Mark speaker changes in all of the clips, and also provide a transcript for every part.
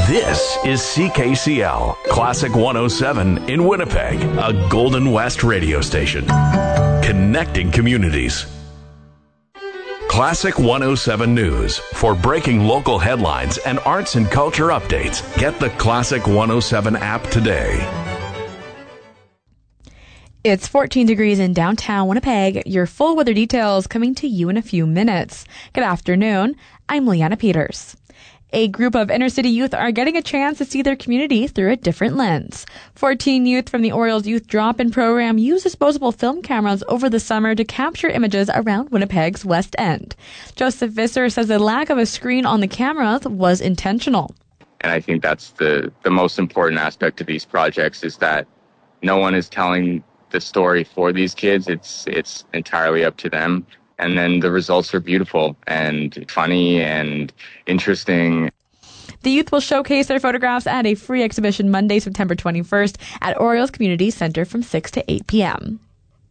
Speaker 1: This is CKCL, Classic 107 in Winnipeg, a Golden West radio station. Connecting communities. Classic 107 News. For breaking local headlines and arts and culture updates, get the Classic 107 app today.
Speaker 2: It's 14 degrees in downtown Winnipeg. Your full weather details coming to you in a few minutes. Good afternoon. I'm Leanna Peters. A group of inner-city youth are getting a chance to see their community through a different lens. 14 youth from the Orioles Youth Drop-In program used disposable film cameras over the summer to capture images around Winnipeg's West End. Joseph Visser says the lack of a screen on the cameras was intentional.
Speaker 3: And I think that's the most important aspect of these projects, is that no one is telling the story for these kids. It's entirely up to them. And then the results are beautiful and funny and interesting.
Speaker 2: The youth will showcase their photographs at a free exhibition Monday, September 21st at Orioles Community Center from 6 to 8 p.m.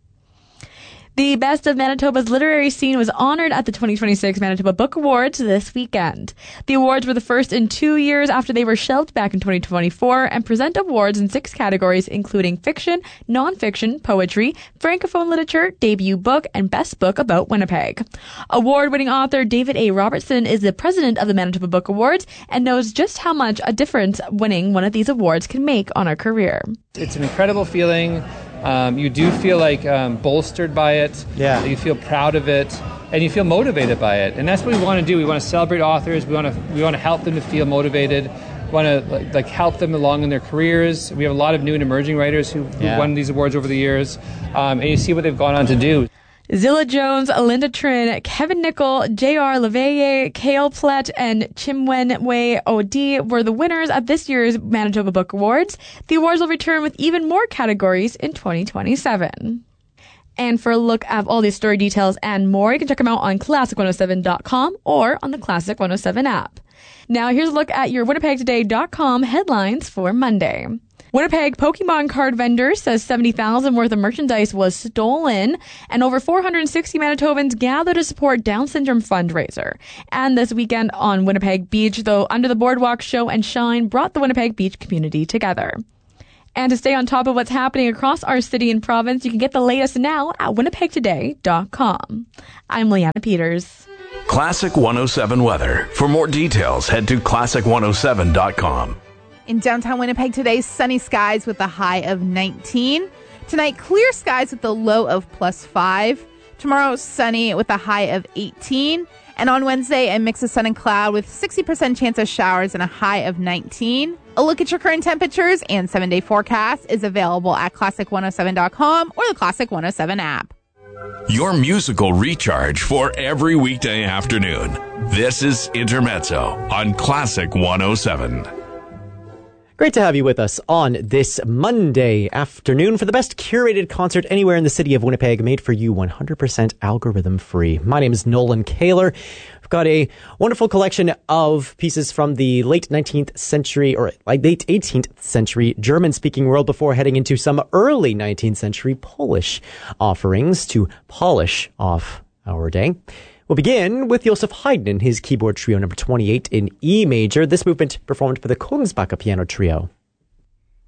Speaker 2: The Best of Manitoba's literary scene was honored at the 2026 Manitoba Book Awards this weekend. The awards were the first in 2 years after they were shelved back in 2024 and present awards in 6 categories, including fiction, nonfiction, poetry, francophone literature, debut book, and best book about Winnipeg. Award-winning author David A. Robertson is the president of the Manitoba Book Awards and knows just how much a difference winning one of these awards can make on our career.
Speaker 4: It's an incredible feeling. You do feel like bolstered by it. Yeah. You feel proud of it, and you feel motivated by it. And that's what we want to do. We want to celebrate authors. We want to help them to feel motivated. We want to help them along in their careers. We have a lot of new and emerging writers who won these awards over the years, and you see what they've gone on to do.
Speaker 2: Zilla Jones, Linda Trin, Kevin Nickel, J.R. Leveille, Kale Plett, and Chimwenwe Odi were the winners at this year's Manitoba Book Awards. The awards will return with even more categories in 2027. And for a look at all these story details and more, you can check them out on classic107.com or on the Classic 107 app. Now here's a look at your winnipegtoday.com headlines for Monday. Winnipeg Pokemon card vendor says $70,000 worth of merchandise was stolen, and over 460 Manitobans gathered to support Down syndrome fundraiser. And this weekend on Winnipeg Beach, though, Under the Boardwalk Show and Shine brought the Winnipeg Beach community together. And to stay on top of what's happening across our city and province, you can get the latest now at winnipegtoday.com. I'm Leanna Peters.
Speaker 1: Classic 107 weather. For more details, head to classic107.com.
Speaker 5: In downtown Winnipeg today, sunny skies with a high of 19. Tonight, clear skies with a low of +5. Tomorrow, sunny with a high of 18. And on Wednesday, a mix of sun and cloud with 60% chance of showers and a high of 19. A look at your current temperatures and 7-day forecast is available at classic107.com or the Classic 107 app.
Speaker 1: Your musical recharge for every weekday afternoon. This is Intermezzo on Classic 107.
Speaker 6: Great to have you with us on this Monday afternoon for the best curated concert anywhere in the city of Winnipeg, made for you 100% algorithm free. My name is Nolan Kaler. We've got a wonderful collection of pieces from the late 19th century or late 18th century German-speaking world before heading into some early 19th century Polish offerings to polish off our day. We'll begin with Joseph Haydn, his keyboard trio number 28 in E major. This movement performed for the Kungsbacka Piano Trio.